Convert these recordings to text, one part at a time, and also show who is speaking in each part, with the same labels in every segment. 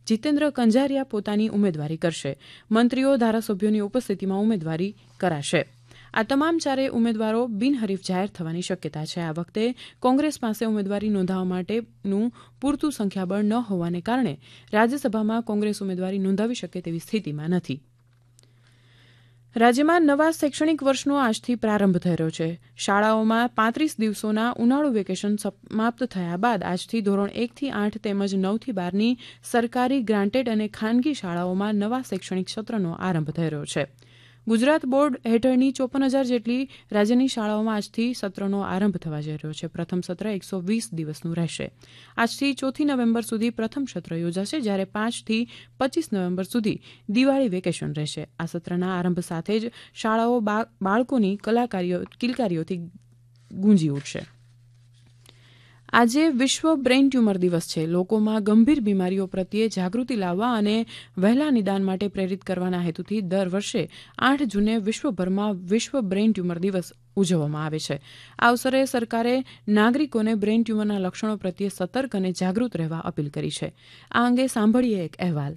Speaker 1: જીતેન્દ્ર કંજારિયા પોતાની ઉમેદવારી કરશે. મંત્રીઓ, ધારાસભ્યોની ઉપસ્થિતિમાં ઉમેદવારી કરાશે. આ તમામ ચારેય ઉમેદવારો બિનહરીફ જાહેર થવાની શક્યતા છે. આ વખતે કોંગ્રેસ પાસે ઉમેદવારી નોંધાવવા માટેનું પૂરતું સંખ્યાબળ ન હોવાને કારણે રાજ્યસભામાં કોંગ્રેસ ઉમેદવારી નોંધાવી શકે તેવી સ્થિતિમાં નથી. રાજ્યમાં નવા શૈક્ષણિક વર્ષનો આજથી પ્રારંભ થઈ રહ્યો છે. શાળાઓમાં 35 દિવસોના ઉનાળુ વેકેશન સમાપ્ત થયા બાદ આજથી ધોરણ 1 થી 8 તેમજ 9 થી 12ની સરકારી, ગ્રાન્ટેડ અને ખાનગી શાળાઓમાં નવા શૈક્ષણિક સત્રનો આરંભ થઈ રહ્યો છે. ગુજરાત બોર્ડ હેઠળની 54,000 જેટલી રાજ્યની શાળાઓમાં આજથી સત્રનો આરંભ થવા જઈ રહ્યો છે. પ્રથમ સત્ર 120 દિવસનું રહેશે. આજથી 4 નવેમ્બર સુધી પ્રથમ સત્ર યોજાશે, જ્યારે 5 થી 25 નવેમ્બર સુધી દિવાળી વેકેશન રહેશે. આ સત્રના આરંભ સાથે જ શાળાઓ બાળકોની કિલકારીઓથી ગુંજી ઉઠશે. આજે વિશ્વ બ્રેઇન ટ્યુમર દિવસ છે. લોકોમાં ગંભીર બીમારીઓ પ્રત્યે જાગૃતિ લાવવા અને વહેલા નિદાન માટે પ્રેરિત કરવાના હેતુથી દર વર્ષે 8 જૂને વિશ્વભરમાં વિશ્વ બ્રેઇન ટ્યુમર દિવસ ઉજવવામાં આવે છે. આ અવસરે સરકારે નાગરિકોને બ્રેઇન ટ્યુમરના લક્ષણો પ્રત્યે સતર્ક અને જાગૃત રહેવા અપીલ કરી છે. આ અંગે સાંભળીએ એક અહેવાલ.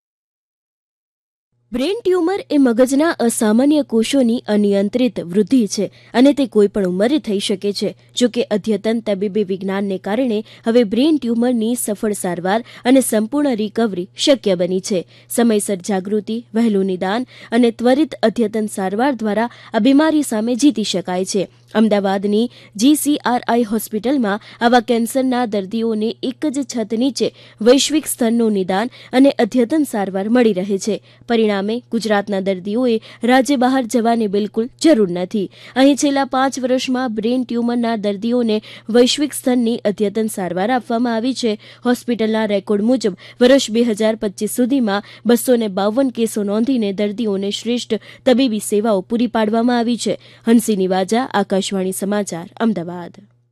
Speaker 2: બ્રેઇન ટ્યુમર એ મગજના અસામાન્ય કોષોની અનિયંત્રિત વૃદ્ધિ છે અને તે કોઈપણ ઉંમરે થઈ શકે છે. જોકે અદ્યતન તબીબી વિજ્ઞાનને કારણે હવે બ્રેઇન ટ્યુમરની સફળ સારવાર અને સંપૂર્ણ રિકવરી શક્ય બની છે. સમયસર જાગૃતિ, વહેલું નિદાન અને ત્વરિત અદ્યતન સારવાર દ્વારા આ બીમારી સામે જીતી શકાય છે. અમદાવાદની GCRI હોસ્પિટલમાં આવા કેન્સરના દર્દીઓને એક જ છત નીચે વૈશ્વિક સ્તરનું નિદાન અને અદ્યતન સારવાર મળી રહે છે. પરિણામે ગુજરાતના દર્દીઓએ રાજ્ય બહાર જવાની બિલકુલ જરૂર નથી. અહીં છેલ્લા 5 વર્ષમાં બ્રેઇન ટ્યુમરના દર્દીઓને વૈશ્વિક સ્તરની અદ્યતન સારવાર આપવામાં આવી છે. હોસ્પિટલના રેકોર્ડ મુજબ વર્ષ 2025 સુધીમાં 252 કેસો નોંધીને દર્દીઓને શ્રેષ્ઠ તબીબી સેવાઓ પૂરી પાડવામાં આવી છે. હંસિની વાજા, આકાશવાણી સમાચાર, અમદાવાદ.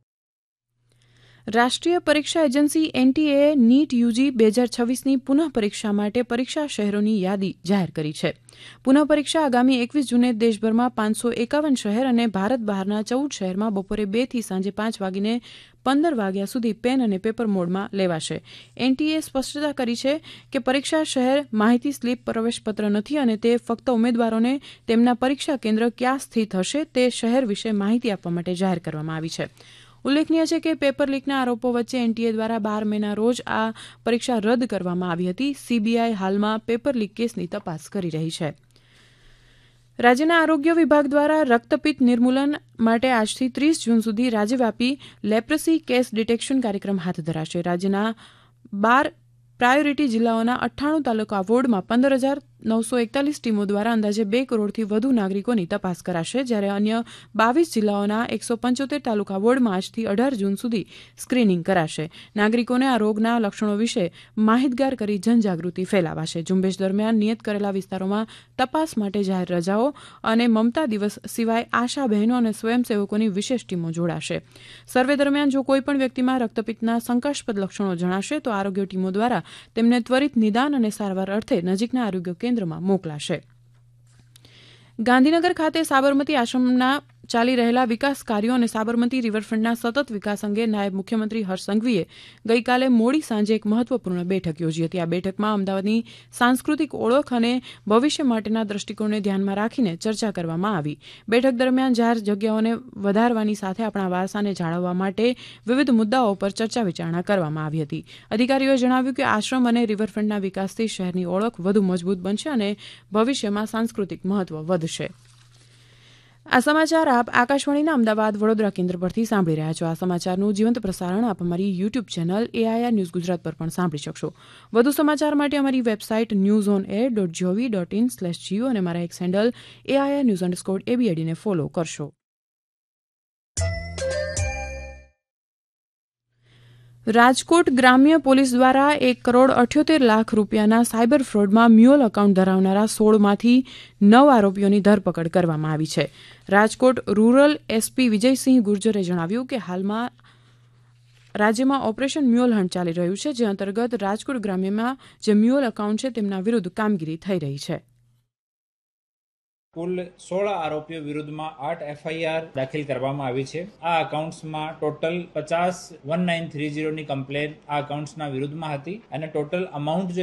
Speaker 1: રાષ્ટ્રીય પરીક્ષા એજન્સી NTAએ નીટ યુજી 2026ની પુનઃ પરીક્ષા માટે પરીક્ષા શહેરોની યાદી જાહેર કરી છે. પુનઃ પરીક્ષા આગામી 21 જૂને દેશભરમાં 551 શહેર અને ભારત બહારના 14 શહેરમાં બપોરે 2 થી સાંજે 5 વાગીને 15 વાગ્યા સુધી પેન અને પેપર મોડમાં લેવાશે. NTAએ સ્પષ્ટતા કરી છે કે પરીક્ષા શહેર માહિતી સ્લીપ પ્રવેશપત્ર નથી અને તે ફક્ત ઉમેદવારોને તેમના પરીક્ષા કેન્દ્ર ક્યાં સ્થિત હશે તે શહેર વિશે માહિતી આપવા માટે જાહેર કરવામાં આવી છે. ઉલ્લેખનીય છે કે પેપર લીકના આરોપો વચ્ચે NTA દ્વારા 12 મેના રોજ આ પરીક્ષા રદ કરવામાં આવી હતી. CBI હાલમાં પેપર લીક કેસની તપાસ કરી રહી છે. રાજ્યના આરોગ્ય વિભાગ દ્વારા રક્તપિત્ત નિર્મૂલન માટે આજથી 30 જૂન સુધી રાજ્યવ્યાપી લેપ્રસી કેસ ડિટેક્શન કાર્યક્રમ હાથ ધરાશે. રાજ્યના 12 પ્રાયોરિટી જિલ્લાઓના 98 તાલુકા વોર્ડમાં 15,941 ટીમો દ્વારા અંદાજે 2 કરોડથી વધુ નાગરિકોની તપાસ કરાશે, જ્યારે અન્ય 22 જિલ્લાઓના 175 તાલુકા વોર્ડમાં આજથી 18 જૂન સુધી સ્ક્રીનિંગ કરાશે. નાગરિકોને આ રોગના લક્ષણો વિશે માહિતગાર કરી જનજાગૃતિ ફેલાવાશે. ઝુંબેશ દરમિયાન નિયત કરેલા વિસ્તારોમાં તપાસ માટે જાહેર રજાઓ અને મમતા દિવસ સિવાય આશા બહેનો અને સ્વયંસેવકોની વિશેષ ટીમો જોડાશે. સર્વે દરમિયાન જો કોઈપણ વ્યક્તિમાં રક્તપિત્તના શંકાસ્પદ લક્ષણો જણાશે તો આરોગ્ય ટીમો દ્વારા તેમને ત્વરિત નિદાન અને સારવાર અર્થે નજીકના આરોગ્ય કેન્દ્રમાં મોકલાશે. ગાંધીનગર ખાતે સાબરમતી આશ્રમના ચાલી રહેલા વિકાસ કાર્યો અને સાબરમતી રિવરફ્રન્ટના સતત વિકાસ અંગે નાયબ મુખ્યમંત્રી હર્ષ સંઘવીએ ગઈકાલે મોડી સાંજે એક મહત્વપૂર્ણ બેઠક યોજી હતી. આ બેઠકમાં અમદાવાદની સાંસ્કૃતિક ઓળખ અને ભવિષ્ય માટેના દ્રષ્ટિકોણને ધ્યાનમાં રાખીને ચર્ચા કરવામાં આવી. બેઠક દરમિયાન જાહેર જગ્યાઓને વધારવાની સાથે આપણા વારસાને જાળવવા માટે વિવિધ મુદ્દાઓ પર ચર્ચા વિચારણા કરવામાં આવી હતી. અધિકારીઓએ જણાવ્યું કે આશ્રમ અને રિવરફ્રન્ટના વિકાસથી શહેરની ઓળખ વધુ મજબૂત બનશે અને ભવિષ્યમાં સાંસ્કૃતિક મહત્વ વધશે. આ સમાચાર આપ આકાશવાણીના અમદાવાદ વડોદરા કેન્દ્ર પરથી સાંભળી રહ્યા છો. આ સમાચારનું જીવંત પ્રસારણ આપ અમારી YouTube channel AIR news Gujarat પર પણ સાંભળી શકશો. વધુ સમાચાર માટે અમારી વેબસાઇટ newsonair.gov.in/geo અને મારા એક્સ હેન્ડલ AIR_news_abd ને ફોલો કરશો. રાજકોટ ગ્રામ્ય પોલીસ દ્વારા 1,78 લાખ રૂપિયાના સાયબર ફ્રોડમાં મ્યુઅલ એકાઉન્ટ ધરાવનારા 16માંથી 9 આરોપીઓની ધરપકડ કરવામાં આવી છે. રાજકોટ રૂરલ SP વિજયસિંહ ગુર્જરે જણાવ્યું કે હાલમાં રાજ્યમાં ઓપરેશન મ્યુઅલ હન્ટ ચાલી રહ્યું છે, જે અંતર્ગત રાજકોટ ગ્રામ્યમાં જે મ્યુઅલ એકાઉન્ટ છે તેમના વિરુદ્ધ કામગીરી થઈ રહી છે.
Speaker 3: કુલ 16 આરોપીઓ વિરુદ્ધમાં 8 FIR દાખલ કરવામાં આવી છે. આ એકાઉન્ટ્સમાં ટોટલ 50,1930 ની કમ્પ્લેન આ એકાઉન્ટ્સના વિરુદ્ધમાં હતી અને ટોટલ અમાઉન્ટ